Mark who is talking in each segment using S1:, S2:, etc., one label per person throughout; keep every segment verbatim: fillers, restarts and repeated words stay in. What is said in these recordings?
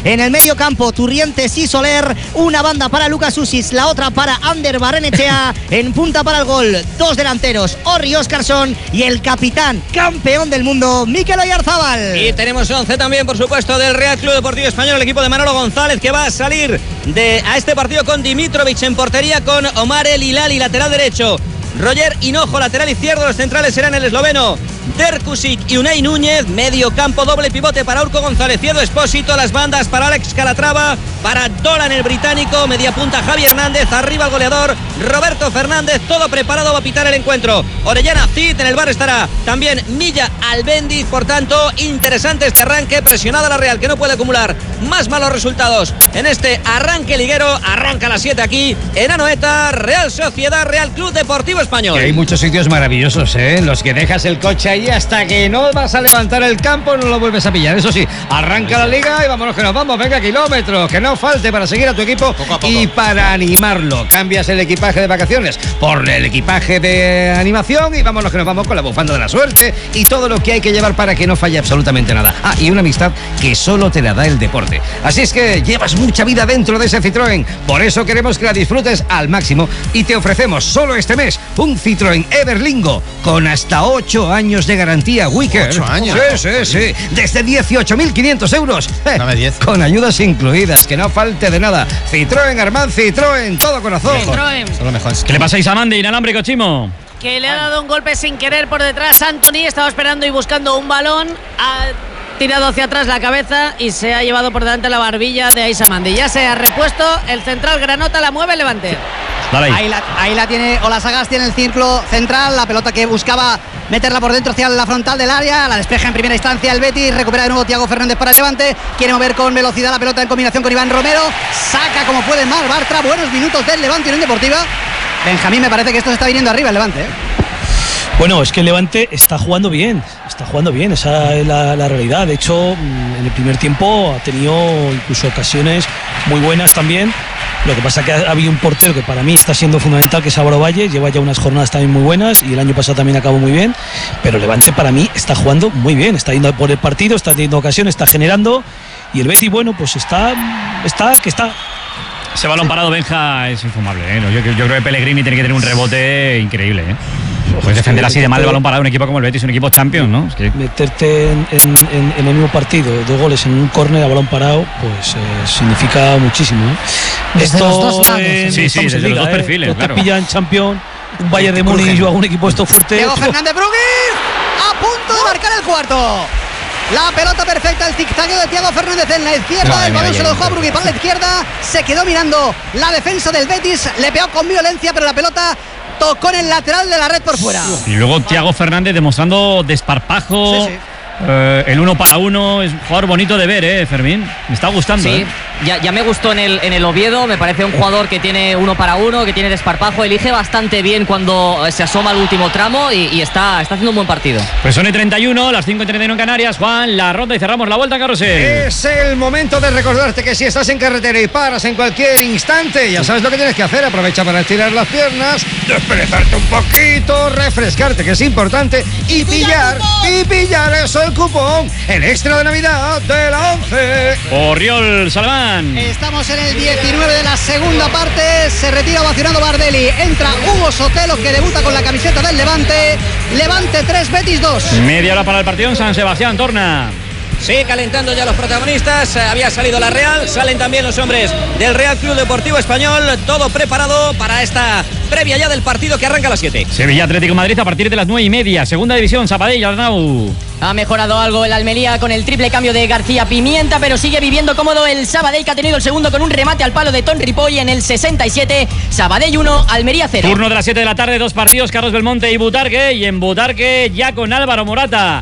S1: En el medio campo, Turrientes y Soler. Una banda para Lucas Usis, la otra para Ander Barrenechea. En punta para el gol, dos delanteros, Orri Óscarson y el capitán, campeón del mundo, Mikel Oyarzábal.
S2: Y tenemos once también, por supuesto, del Real Club Deportivo Español, el equipo de Manolo González, que va a salir de, a este partido con Dimitrovic en portería, con Omar El Hilali, lateral derecho, Roger Hinojo, lateral izquierdo. Los centrales serán el esloveno Derkusic y Unai Núñez. Medio campo, doble pivote para Urco González y Edu Espósito. Las bandas para Alex Calatrava, para Dolan el británico. Media punta Javi Hernández. Arriba el goleador Roberto Fernández. Todo preparado, va a pitar el encuentro Orellana Cid. En el bar estará también Milla Albendiz. Por tanto, interesante este arranque. Presionada la Real, que no puede acumular más malos resultados en este arranque liguero. Arranca a las siete aquí en Anoeta. Real Sociedad, Real Club Deportivo Español.
S3: Hay muchos sitios maravillosos, ¿eh? Los que dejas el coche ahí hasta que no vas a levantar el campo, no lo vuelves a pillar. Eso sí, arranca la liga y vámonos que nos vamos. Venga, kilómetros, que no falte para seguir a tu equipo poco a poco. Y para animarlo. Cambias el equipaje de vacaciones por el equipaje de animación y vámonos que nos vamos con la bufanda de la suerte y todo lo que hay que llevar para que no falle absolutamente nada. Ah, y una amistad que solo te la da el deporte. Así es que llevas mucha vida dentro de ese Citroën. Por eso queremos que la disfrutes al máximo y te ofrecemos solo este mes un Citroën Everlingo con hasta ocho años de garantía Wicker.
S4: ocho años.
S3: Sí, sí, sí. Desde dieciocho mil quinientos euros. Eh,
S4: Dame diez.
S3: Con ayudas incluidas, que no falte de nada. Citroën, Armand Citroën, todo corazón.
S5: Citroën.
S4: Son lo mejor.
S6: ¿Qué le pasa a Isamandi, inalámbrico, Chimo?
S5: Que le ha dado un golpe sin querer por detrás. Anthony estaba esperando y buscando un balón. Ha tirado hacia atrás la cabeza y se ha llevado por delante la barbilla de Isamandi. Ya se ha repuesto. El central Granota la mueve, Levante.
S6: Dale ahí.
S1: Ahí la, ahí la tiene Olasagasti en el círculo central. La pelota que buscaba meterla por dentro hacia la frontal del área. La despeja en primera instancia el Betis. Recupera de nuevo Thiago Fernández para el Levante. Quiere mover con velocidad la pelota en combinación con Iván Romero. Saca como puede Marc Bartra. Buenos minutos del Levante Unión Deportiva. Benjamín, me parece que esto se está viniendo arriba el Levante, ¿eh?
S7: Bueno, es que el Levante está jugando bien, está jugando bien, esa es la, la realidad. De hecho, en el primer tiempo ha tenido incluso ocasiones muy buenas también. Lo que pasa es que ha habido un portero que para mí está siendo fundamental, que es Álvaro Valle. Lleva ya unas jornadas también muy buenas y el año pasado también acabó muy bien. Pero el Levante para mí está jugando muy bien, está yendo por el partido, está teniendo ocasiones, está generando. Y el Betis, bueno, pues está, está, que está...
S6: Ese balón parado, Benja, es infumable, ¿eh? Yo, yo creo que Pellegrini tiene que tener un rebote increíble, ¿eh? Puedes defender así de mal el balón parado un equipo como el Betis, un equipo champion, ¿no? Es que...
S7: Meterte en, en, en, en el mismo partido, dos goles en un córner a balón parado, pues eh, significa muchísimo, ¿eh?
S1: Desde
S7: Esto
S1: los dos lados,
S7: en,
S6: sí, sí, desde
S7: Liga,
S6: los dos
S7: ¿eh?
S6: perfiles,
S7: Te
S6: claro.
S7: pillan champion, un Bayern de Múnich o algún equipo esto fuerte.
S1: Diego Fernández Brugui a punto de marcar el cuarto. La pelota perfecta, el zigzagueo de Thiago Fernández en la izquierda.
S4: No,
S1: el balón
S4: mira,
S1: se lo
S4: ya,
S1: dejó a Brugui para la izquierda. Se quedó mirando la defensa del Betis. Le pegó con violencia, pero la pelota tocó en el lateral de la red por fuera.
S6: Y luego Thiago Fernández demostrando desparpajo.
S1: Sí, sí.
S6: Eh, el uno para uno es un jugador bonito de ver, eh, Fermín. Me está gustando.
S2: Sí,
S6: eh.
S2: ya, ya me gustó en el, en el Oviedo. Me parece un jugador que tiene uno para uno, que tiene desparpajo. Elige bastante bien cuando se asoma al último tramo y, y está, está haciendo un buen partido.
S6: Pues son y treinta y uno, las cinco y treinta y uno en Canarias. Juan, la ronda y cerramos la vuelta, Carrusel.
S3: Es el momento de recordarte que si estás en carretera y paras en cualquier instante, ya sabes lo que tienes que hacer. Aprovecha para estirar las piernas, desperezarte un poquito, refrescarte, que es importante, y pillar, y pillar eso, el cupón, el extra de Navidad de la once.
S6: Oriol Salván.
S1: Estamos en el diecinueve de la segunda parte. Se retira ovacionado Bardelli. Entra Hugo Sotelo, que debuta con la camiseta del Levante. Levante tres, Betis dos.
S6: Media hora para el partido en San Sebastián, Torna.
S2: Sí, calentando ya los protagonistas. Había salido la Real, salen también los hombres del Real Club Deportivo Español. Todo preparado para esta previa ya del partido que arranca a las siete.
S6: Sevilla Atlético de Madrid a partir de las nueve y media. Segunda división, Sabadell, Arnau.
S8: Ha mejorado algo el Almería con el triple cambio de García Pimienta, pero sigue viviendo cómodo el Sabadell, que ha tenido el segundo con un remate al palo de Ton Ripoll en el sesenta y siete. Sabadell uno, Almería cero.
S6: Turno de las siete de la tarde, dos partidos, Carlos Belmonte y Butarque. Y en Butarque ya con Álvaro Morata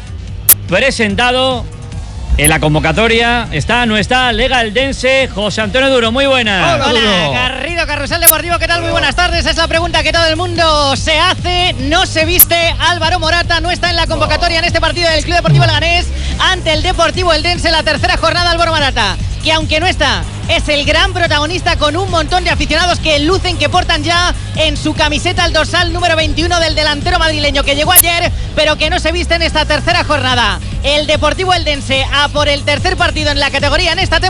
S6: presentado. En la convocatoria está, no está, Lega Eldense, José Antonio Duro, muy buena.
S5: Hola, Hola, Garrido Carrusel Deportivo, ¿qué tal? Muy buenas tardes. Es la pregunta que todo el mundo se hace. No se viste Álvaro Morata, no está en la convocatoria en este partido del Club Deportivo Leganés ante el Deportivo Eldense, la tercera jornada. Álvaro Morata, que aunque no está, es el gran protagonista con un montón de aficionados que lucen, que portan ya en su camiseta el dorsal número veintiuno del delantero madrileño que llegó ayer, pero que no se viste en esta tercera jornada. El Deportivo Eldense a por el tercer partido en la categoría en esta temporada.